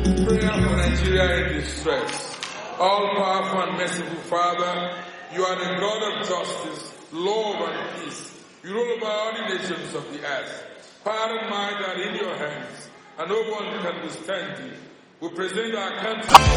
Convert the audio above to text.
Prayer for Nigeria in distress. All-powerful and merciful Father, you are the God of justice, love, and peace. You rule over all the nations of the earth. Power and might are in your hands, and no one can withstand you. We present our country